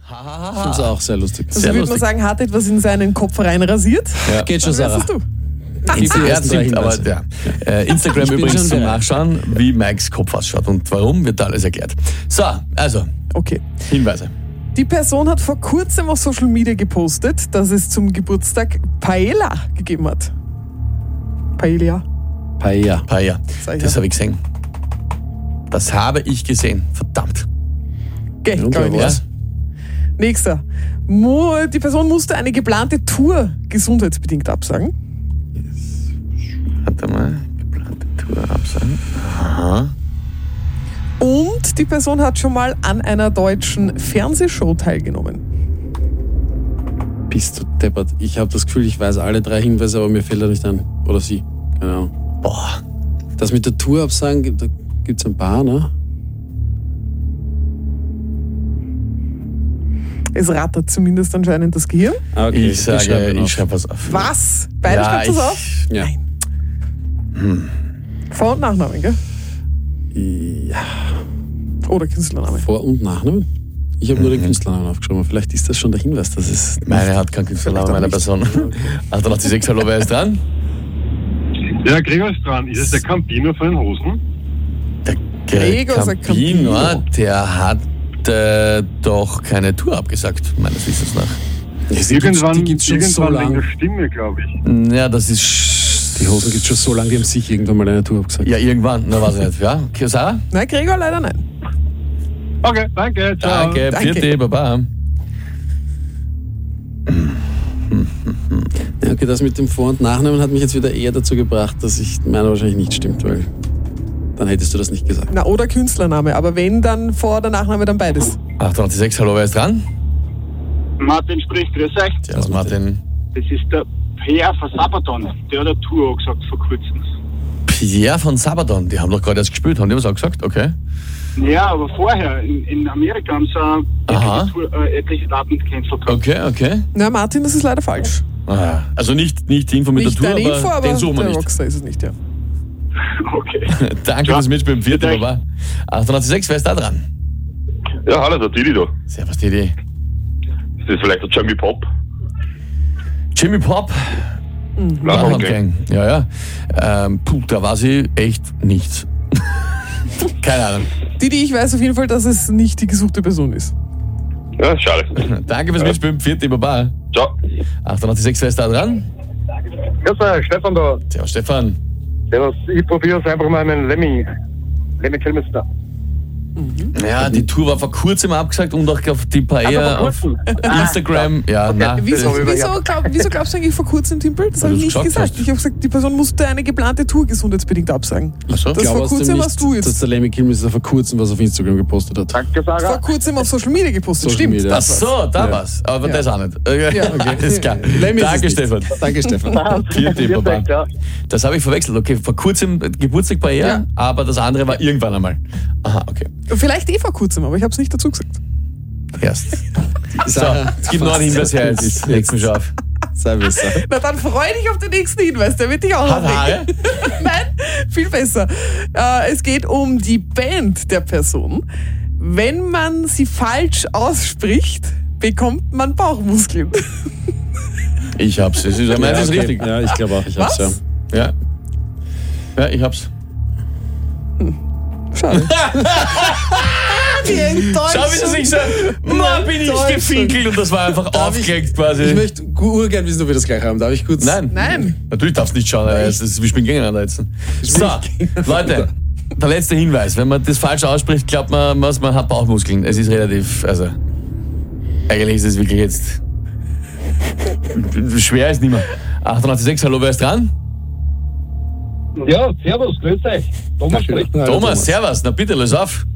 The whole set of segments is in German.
Ich finde es auch sehr lustig. Also würde man sagen, hat etwas in seinen Kopf reinrasiert? Ja. Geht schon, Sarah. Was hast du? Aber Instagram übrigens zum Nachschauen, wie Mikes Kopf ausschaut und warum, wird alles erklärt. So, also, okay. Hinweise. Die Person hat vor kurzem auf Social Media gepostet, dass es zum Geburtstag Paella gegeben hat. Paella. Das habe ich gesehen. Das habe ich gesehen. Verdammt. Okay, was? Nächster. Die Person musste eine geplante Tour gesundheitsbedingt absagen. Warte mal. Geplante Tour absagen. Aha. Und die Person hat schon mal an einer deutschen Fernsehshow teilgenommen. Bist du deppert. Ich habe das Gefühl, ich weiß alle 3 Hinweise, aber mir fällt er nicht an. Oder sie. Keine Ahnung. Boah. Das mit der Tour absagen, da gibt es ein paar, ne? Es rattert zumindest anscheinend das Gehirn. Okay, ich schreibe was auf. Was? Beide schreibt das auf? Ja. Nein. Vor- und Nachnamen, gell? Ja. Oder Künstlername. Vor- und Nachnamen? Ich habe nur den Künstlernamen aufgeschrieben. Vielleicht ist das schon der Hinweis. Das ist meine hat keinen Künstlernamen, meine Person. 886, hallo, wer ist dran? Ja, Gregor ist dran. Ist es der Campino von den Hosen? Der Gregor sagt Campino, der hat doch keine Tour abgesagt, meines Wissens nach. Irgendwann gibt's schon so wegen lang. der Stimme, glaube ich. Ja, das ist... Die Hosen gibt es schon so lange, die haben sich irgendwann mal eine Tour abgesagt. Ja, irgendwann, na weiß ich nicht. Ja, okay, Sarah? Nein, Gregor leider nein. Okay, danke, ciao. Danke, vierte, baba. Ja, okay, das mit dem Vor- und Nachnamen hat mich jetzt wieder eher dazu gebracht, dass ich meiner wahrscheinlich nicht stimmt, weil dann hättest du das nicht gesagt. Na, oder Künstlername, aber wenn, dann Vor- oder Nachname, dann beides. 886, hallo, wer ist dran? Martin spricht, grüß euch. Servus, Martin. Das ist der Pierre von Sabaton. Der hat eine Tour angesagt vor kurzem. Pierre von Sabaton, die haben doch gerade erst gespielt, haben die was auch gesagt? Okay. Ja, aber vorher, in Amerika haben sie etliche Daten gecancelt. Okay. Na, Martin, das ist leider falsch. Ah, also nicht die Info mit Nicht der Tour, deine Info, aber den suchen wir der nicht. Rockstar ist es nicht, ja. Okay. Danke fürs Mitspielen, vierte, baba. 886, wer ist da dran? Ja, hallo, der Didi da. Servus, Didi. Ist das vielleicht der Jimmy Pop? Jimmy Pop? Bloodhound Gang. Ja. Da war sie echt nichts. Keine Ahnung. Didi, ich weiß auf jeden Fall, dass es nicht die gesuchte Person ist. Ja, schade. Danke fürs Mitspielen, vierte, baba. Ciao. 886, wer ist da dran? Ja, Stefan da. Servus, Stefan. Servus, ich probiere es einfach mal mit Lemmy Kilmister. Ja, die Tour war vor kurzem abgesagt und auch auf die Paella auf Instagram. Ja, na. Wieso glaubst du eigentlich vor kurzem, Timpel? Das habe ich nicht gesagt. Ich habe gesagt, die Person musste eine geplante Tour gesundheitsbedingt absagen. Achso, das vor kurzem hast du jetzt. Dass der Lemmy Kilmister vor kurzem was auf Instagram gepostet hat. Danke, Sarah. Vor kurzem auf Social Media gepostet, Social stimmt. Media. Ach so, da war's. Aber das auch nicht. Ja, okay. Alles klar. Danke, Stefan. Danke, Stefan. Vierte, baba. Das habe ich verwechselt. Okay, vor kurzem Geburtstag Paella, aber das andere war irgendwann einmal. Aha, okay. Vielleicht vor kurzem, aber ich habe es nicht dazu gesagt. Erst. So, es gibt noch einen Hinweis her, jetzt legst du mich auf. Sei besser. Na dann freu dich auf den nächsten Hinweis, der wird dich auch aufregen. Nein, viel besser. Es geht um die Band der Person. Wenn man sie falsch ausspricht, bekommt man Bauchmuskeln. Ich hab's. Das ist richtig. Ja, ich glaube auch. Ich hab's. Was? Ja, ich hab's. Schade. Wie enttäuscht. Schau, wie sie sich so, bin ich gefinkelt und das war einfach aufgelegt quasi. Ich möchte urgern wissen, ob wir das gleich haben. Darf ich kurz? Nein. Natürlich darfst du nicht schauen, wir spielen gegeneinander jetzt. So, Leute, der letzte Hinweis. Wenn man das falsch ausspricht, glaubt man hat Bauchmuskeln. Es ist relativ, eigentlich ist es wirklich jetzt schwer ist nicht mehr. 886, hallo, wer ist dran? Ja, servus, grüß euch. Thomas spricht. Thomas, servus, na bitte, löse auf.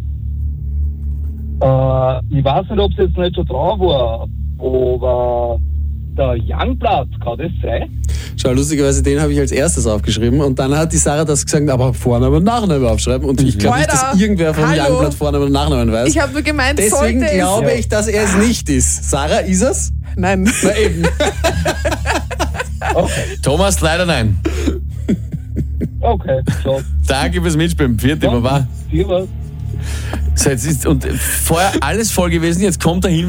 Ich weiß nicht, ob es jetzt nicht schon drauf war, aber der Youngblood, kann das sein? Schau, lustigerweise, den habe ich als erstes aufgeschrieben und dann hat die Sarah das gesagt, aber Vorname und Nachname aufschreiben und ich glaube nicht, dass irgendwer von Youngblood Vorname und Nachnamen weiß. Ich habe nur gemeint, deswegen sollte glaube ich, dass er es nicht ist. Sarah, ist es? Nein. Na eben. Okay. Thomas, leider nein. Okay, so. Danke fürs Mitspielen. Vierte, Baba. Servus. Und vorher alles voll gewesen, jetzt kommt der Hinweis.